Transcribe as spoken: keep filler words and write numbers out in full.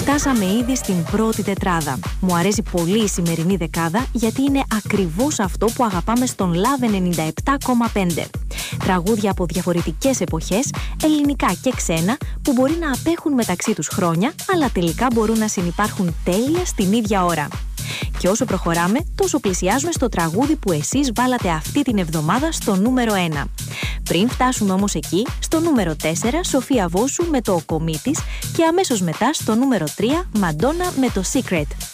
Φτάσαμε ήδη στην πρώτη τετράδα. Μου αρέσει πολύ η σημερινή δεκάδα γιατί είναι ακριβώς αυτό που αγαπάμε στον Love ενενήντα επτά κόμμα πέντε. Τραγούδια από διαφορετικές εποχές, ελληνικά και ξένα, που μπορεί να απέχουν μεταξύ τους χρόνια, αλλά τελικά μπορούν να συνυπάρχουν τέλεια στην ίδια ώρα. Και όσο προχωράμε, τόσο πλησιάζουμε στο τραγούδι που εσείς βάλατε αυτή την εβδομάδα στο νούμερο ένα. Πριν φτάσουμε όμως εκεί, στο νούμερο τέσσερα, Σοφία Βόσου με το «Ο Κομήτης» και αμέσως μετά στο νούμερο τρία, Μαντόνα με το «Secret».